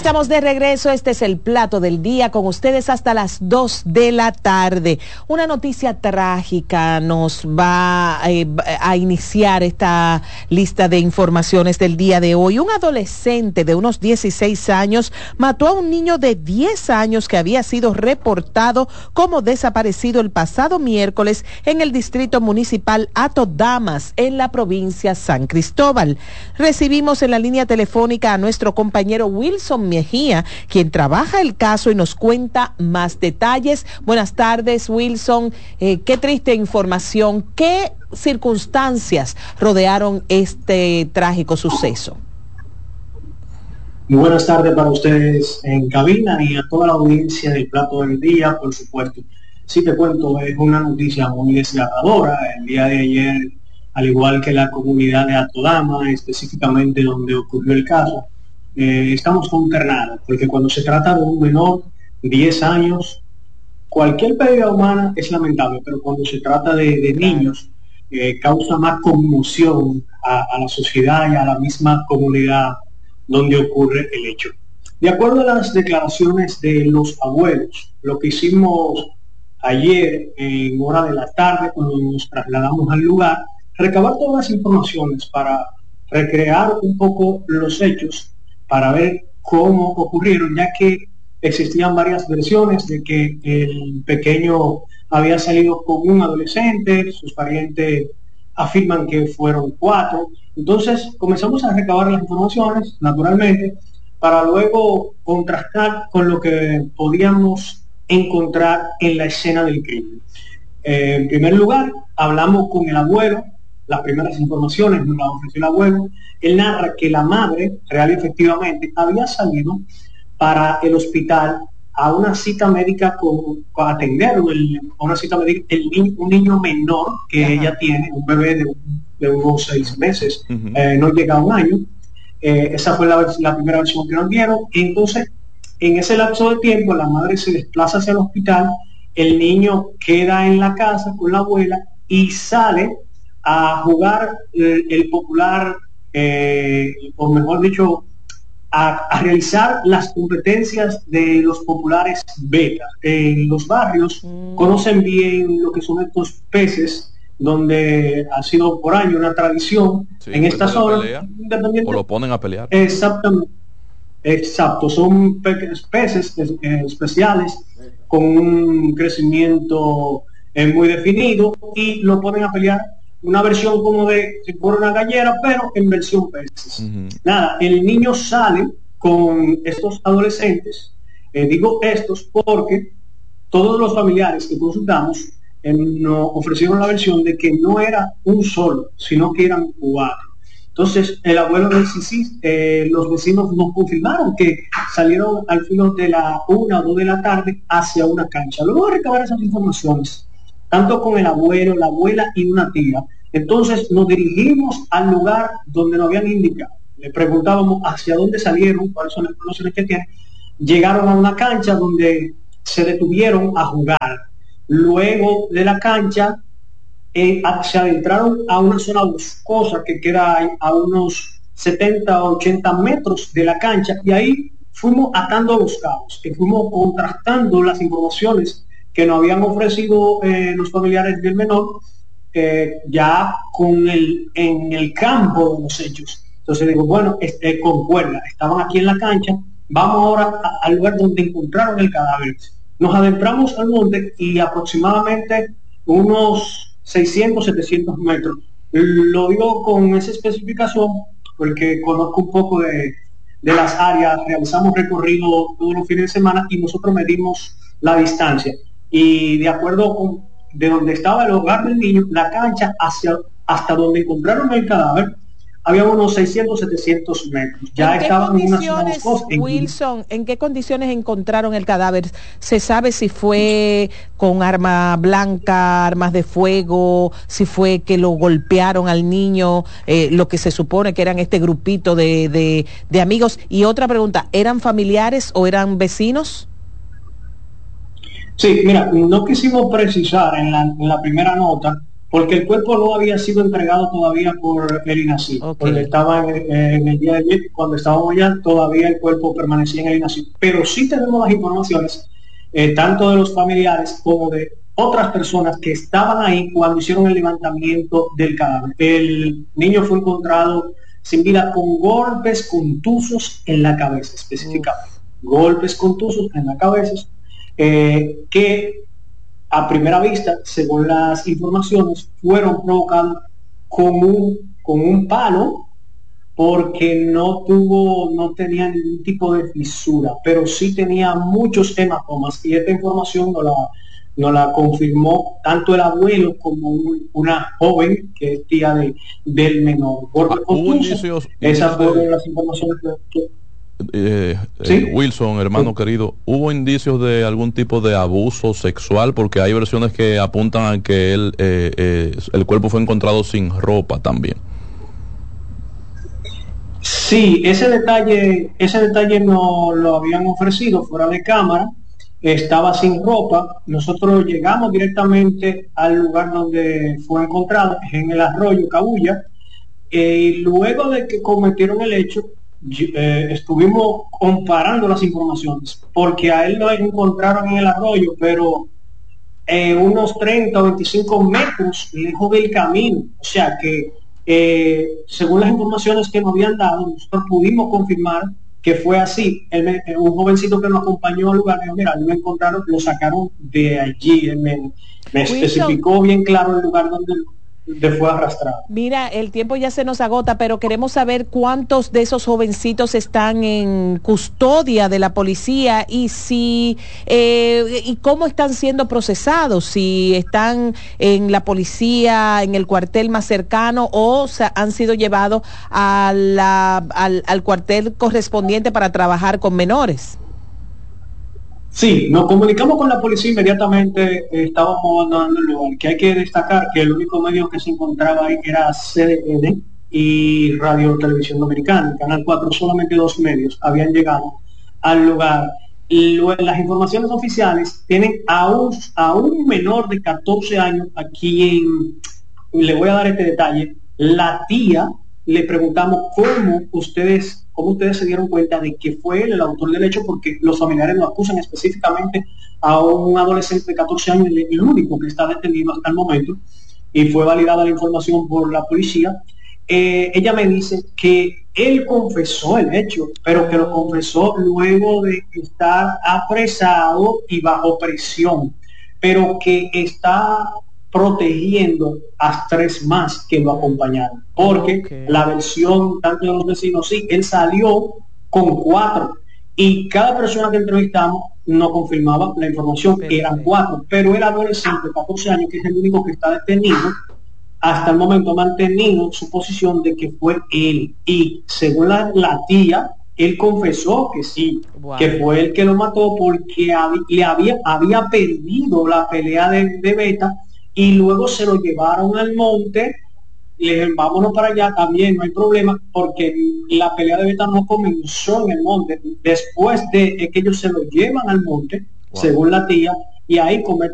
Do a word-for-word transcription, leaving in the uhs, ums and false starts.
estamos de regreso. Este es el plato del día con ustedes hasta las dos de la tarde. Una noticia trágica nos va eh, a iniciar esta lista de informaciones del día de hoy. Un adolescente de unos dieciséis años mató a un niño de diez años que había sido reportado como desaparecido el pasado miércoles en el distrito municipal Atodamas, en la provincia San Cristóbal. Recibimos en la línea telefónica a nuestro compañero Wilson Mejía, quien trabaja el caso y nos cuenta más detalles. Buenas tardes, Wilson. Eh, qué triste información. ¿Qué circunstancias rodearon este trágico suceso? Muy buenas tardes para ustedes en cabina y a toda la audiencia del plato del día, por supuesto. Sí, te cuento, es una noticia muy desgarradora. El día de ayer, al igual que la comunidad de Atodama, específicamente donde ocurrió el caso, Eh, estamos consternados, porque cuando se trata de un menor, diez años, cualquier pérdida humana es lamentable, pero cuando se trata de, de niños, eh, causa más conmoción a, a la sociedad y a la misma comunidad donde ocurre el hecho. De acuerdo a las declaraciones de los abuelos, lo que hicimos ayer en hora de la tarde, cuando nos trasladamos al lugar, recabar todas las informaciones para recrear un poco los hechos, para ver cómo ocurrieron, ya que existían varias versiones de que el pequeño había salido con un adolescente, sus parientes afirman que fueron cuatro. Entonces comenzamos a recabar las informaciones, naturalmente, para luego contrastar con lo que podíamos encontrar en la escena del crimen. Eh, en primer lugar, hablamos con el abuelo. Las primeras informaciones nos las ofreció el abuelo. Él narra que la madre, real y efectivamente, había salido para el hospital a una cita médica con, con atenderlo, el, a una cita médica, el, un niño menor que Ajá. ella tiene, un bebé de, de unos seis meses, uh-huh. eh, no llega a un año. Eh, esa fue la, la primera versión que nos dieron. Entonces, en ese lapso de tiempo, la madre se desplaza hacia el hospital, el niño queda en la casa con la abuela y sale a jugar el, el popular, eh, o mejor dicho, a, a realizar las competencias de los populares betas. En los barrios mm. conocen bien lo que son estos peces, donde ha sido por años una tradición sí, en esta zona. O lo ponen a pelear. Exactamente. Exacto, son pe peces eh, especiales con un crecimiento eh, muy definido y lo ponen a pelear. Una versión como de si fuera una gallera, pero en versión peces. Uh-huh. Nada, el niño sale con estos adolescentes, eh, digo estos porque todos los familiares que consultamos eh, nos ofrecieron la versión de que no era un solo, sino que eran cuatro. Entonces el abuelo del Sisi, eh, los vecinos nos confirmaron que salieron al filo de la una o dos de la tarde hacia una cancha. Luego de recabar esas informaciones, tanto con el abuelo, la abuela y una tía, entonces nos dirigimos al lugar donde nos habían indicado. Le preguntábamos hacia dónde salieron, cuáles son las informaciones que tienen. Llegaron a una cancha donde se detuvieron a jugar. Luego de la cancha eh, se adentraron a una zona boscosa que queda a unos setenta o ochenta metros de la cancha, y ahí fuimos atando los cabos, que fuimos contrastando las informaciones que nos habían ofrecido eh, los familiares del menor, eh, ya con el en el campo de los hechos. Entonces digo, bueno, este, concuerda, estaban aquí en la cancha, vamos ahora a, al lugar donde encontraron el cadáver. Nos adentramos al monte y aproximadamente unos seiscientos, setecientos metros. Lo digo con esa especificación porque conozco un poco de, de las áreas, realizamos recorrido todos los fines de semana y nosotros medimos la distancia. Y de acuerdo con de donde estaba el hogar del niño, la cancha hacia hasta donde encontraron el cadáver, había unos seiscientos, setecientos metros. Ya estaban en una zona boscosa. Wilson, ¿en qué condiciones encontraron el cadáver? ¿Se sabe si fue con arma blanca, armas de fuego, si fue que lo golpearon al niño, eh, lo que se supone que eran este grupito de, de, de amigos? Y otra pregunta, ¿eran familiares o eran vecinos? Sí, mira, no quisimos precisar en la, en la primera nota, porque el cuerpo no había sido entregado todavía por el INACID, okay. Porque estaba en, en el día de ayer, cuando estábamos allá, todavía el cuerpo permanecía en el INACID, pero sí tenemos las informaciones, eh, tanto de los familiares como de otras personas que estaban ahí cuando hicieron el levantamiento del cadáver. El niño fue encontrado sin vida con golpes contusos en la cabeza, específicamente. Uf. Golpes contusos en la cabeza, eh, que a primera vista, según las informaciones, fueron provocados con un, con un palo, porque no tuvo, no tenía ningún tipo de fisura, pero sí tenía muchos hematomas, y esta información no la nos la confirmó tanto el abuelo como un, una joven que es tía de, del menor. Ah, hubo indicios, esas fueron de, las informaciones que, que eh, ¿sí? eh, Wilson, hermano sí. querido, ¿hubo indicios de algún tipo de abuso sexual? Porque hay versiones que apuntan a que él, eh, eh, el cuerpo fue encontrado sin ropa también. Sí, ese detalle, ese detalle nos lo habían ofrecido fuera de cámara. Estaba sin ropa. Nosotros llegamos directamente al lugar donde fue encontrado, en el arroyo Cabulla, eh, y luego de que cometieron el hecho, eh, estuvimos comparando las informaciones, porque a él lo encontraron en el arroyo, pero eh, unos treinta o veinticinco metros lejos del camino. O sea que, eh, según las informaciones que nos habían dado, nosotros pudimos confirmar que fue así. Él, un jovencito que nos acompañó al lugar, me dijo, mira, lo encontraron, lo sacaron de allí. Él me, me especificó bien claro el lugar donde, donde fue arrastrado. Mira, el tiempo ya se nos agota, pero queremos saber cuántos de esos jovencitos están en custodia de la policía y si eh, y cómo están siendo procesados, si están en la policía, en el cuartel más cercano, o se han sido llevados a la, al, al cuartel correspondiente para trabajar con menores. Sí, nos comunicamos con la policía inmediatamente, eh, estábamos abandonando el lugar, que hay que destacar que el único medio que se encontraba ahí era C D N y Radio Televisión Dominicana, Canal cuatro, solamente dos medios habían llegado al lugar. Y luego, las informaciones oficiales tienen a un, a un menor de catorce años, a quien le voy a dar este detalle. La tía, le preguntamos cómo ustedes cómo ustedes se dieron cuenta de que fue él el autor del hecho, porque los familiares lo acusan específicamente a un adolescente de catorce años, el único que está detenido hasta el momento, y fue validada la información por la policía. Eh, ella me dice que él confesó el hecho, pero que lo confesó luego de estar apresado y bajo presión, pero que está protegiendo a tres más que lo acompañaron, porque okay. La versión tanto de los vecinos, sí, él salió con cuatro y cada persona que entrevistamos no confirmaba la información, okay. Que eran cuatro, pero el adolescente de catorce años, que es el único que está detenido, hasta el momento ha mantenido su posición de que fue él, y según la, la tía, él confesó que sí, wow. Que fue él que lo mató porque hab, le había, había perdido la pelea de, de Beta, y luego se lo llevaron al monte. Le dijeron, vámonos para allá, también no hay problema, porque la pelea de Beta no comenzó en el monte, después de que ellos se lo llevan al monte, wow. Según la tía, y ahí cometen